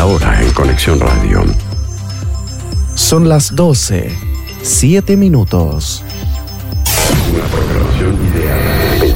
La hora en Conexión Radio. Son las 12:07. Una programación ideal.